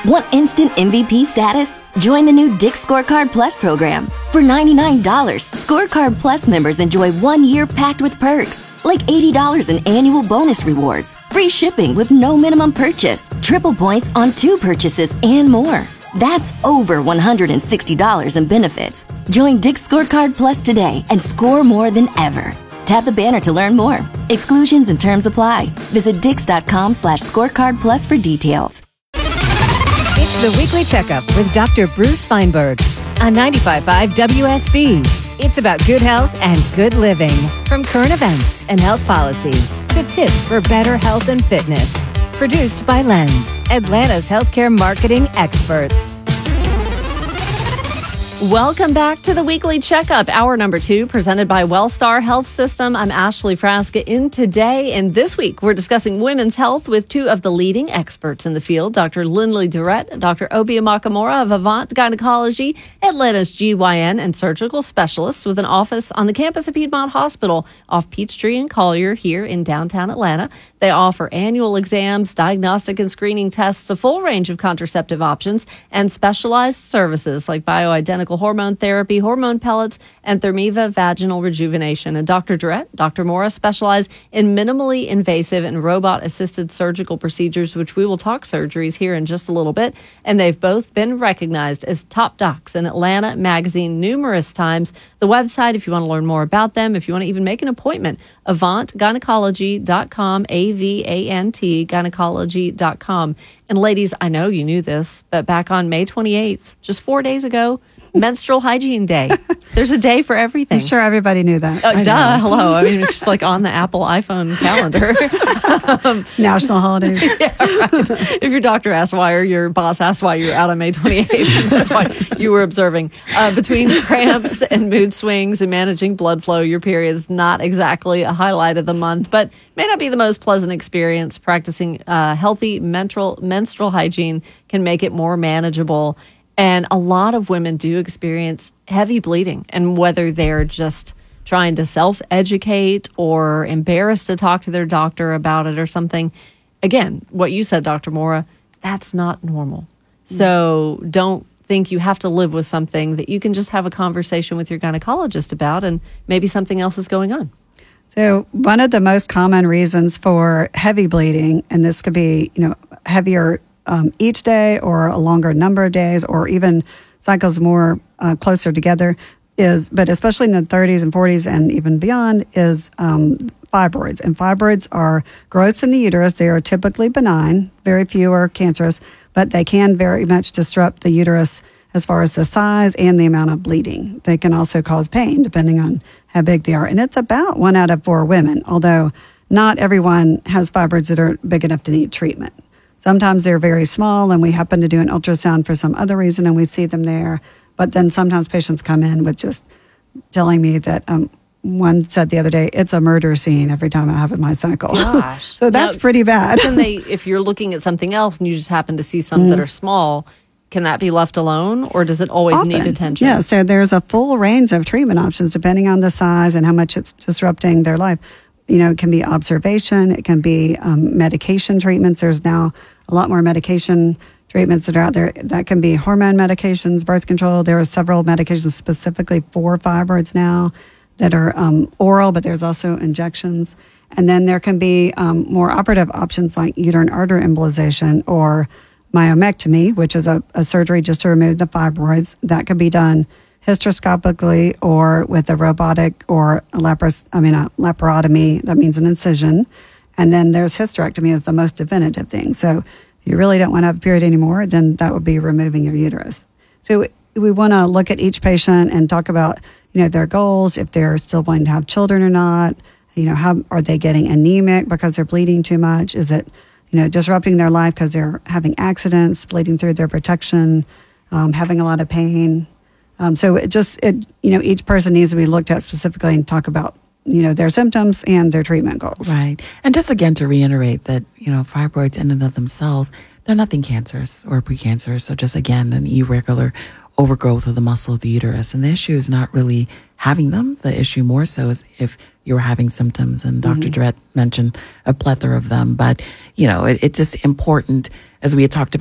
Want instant MVP status? Join the new Dick's Scorecard Plus program. For $99, Scorecard Plus members enjoy 1 year packed with perks, like $80 in annual bonus rewards, free shipping with no minimum purchase, triple points on 2 purchases, and more. That's over $160 in benefits. Join Dick's Scorecard Plus today and score more than ever. Tap the banner to learn more. Exclusions and terms apply. Visit dix.com/scorecard plus for details. It's the Weekly Checkup with Dr. Bruce Feinberg on 95.5 WSB. It's about good health and good living. From current events and health policy to tips for better health and fitness. Produced by Lens, Atlanta's healthcare marketing experts. Welcome back to the Weekly Checkup, hour number 2, presented by Wellstar Health System. I'm Ashley Frasca in today, and this week we're discussing women's health with 2 of the leading experts in the field, Dr. Lindley Durrett and Dr. Obi Makamura of Avant Gynecology, Atlanta's GYN and surgical specialists with an office on the campus of Piedmont Hospital off Peachtree and Collier here in downtown Atlanta. They offer annual exams, diagnostic and screening tests, a full range of contraceptive options, and specialized services like bioidentical hormone therapy, hormone pellets, and Thermiva vaginal rejuvenation. And Dr. Durrett, Dr. Mora specialize in minimally invasive and robot-assisted surgical procedures, which we will talk surgeries here in just a little bit. And they've both been recognized as top docs in Atlanta Magazine numerous times. The website, if you want to learn more about them, if you want to even make an appointment, avantgynecology.com, AVANT, gynecology.com. And ladies, I know you knew this, but back on May 28th, just 4 days ago, Menstrual Hygiene Day. There's a day for everything. I'm sure everybody knew that. Duh. Hello. I mean, it's just like on the Apple iPhone calendar. National holidays. Yeah, right. If your doctor asked why or your boss asked why you're out on May 28th, that's why you were observing. Between cramps and mood swings and managing blood flow, your period is not exactly a highlight of the month, but may not be the most pleasant experience. Practicing healthy menstrual hygiene can make it more manageable. And a lot of women do experience heavy bleeding, and whether they're just trying to self-educate or embarrassed to talk to their doctor about it or something, again, what you said, Dr. Mora, that's not normal. So don't think you have to live with something that you can just have a conversation with your gynecologist about, and maybe something else is going on. So one of the most common reasons for heavy bleeding, and this could be, heavier each day or a longer number of days or even cycles more closer together but especially in the 30s and 40s and even beyond, is fibroids. And fibroids are growths in the uterus. They are typically benign. Very few are cancerous, but they can very much disrupt the uterus as far as the size and the amount of bleeding. They can also cause pain depending on how big they are. And it's about 1 out of 4 women, although not everyone has fibroids that are big enough to need treatment. Sometimes they're very small and we happen to do an ultrasound for some other reason and we see them there. But then sometimes patients come in with just telling me that one said the other day, it's a murder scene every time I have my cycle. Gosh. So that's pretty bad. Can they, if you're looking at something else and you just happen to see some that are small, can that be left alone or does it always Often need attention? Yeah, so there's a full range of treatment options depending on the size and how much it's disrupting their life. It can be observation. It can be medication treatments. There's now a lot more medication treatments that are out there. That can be hormone medications, birth control. There are several medications specifically for fibroids now that are oral, but there's also injections. And then there can be more operative options like uterine artery embolization or myomectomy, which is a surgery just to remove the fibroids. That could be done hysteroscopically or with a robotic or a laparotomy. That means an incision. And then there's hysterectomy is the most definitive thing. So if you really don't want to have a period anymore, then that would be removing your uterus. So we want to look at each patient and talk about, their goals, if they're still wanting to have children or not. How are they getting anemic because they're bleeding too much? Is it, disrupting their life because they're having accidents, bleeding through their protection, having a lot of pain? So each person needs to be looked at specifically and talk about, their symptoms and their treatment goals. Right. And just again to reiterate that, fibroids in and of themselves, they're nothing cancerous or precancerous. So just again, an irregular overgrowth of the muscle of the uterus. And the issue is not really having them. The issue more so is if you're having symptoms. And Dr. Durrett mentioned a plethora of them. But, it's just important, as we had talked about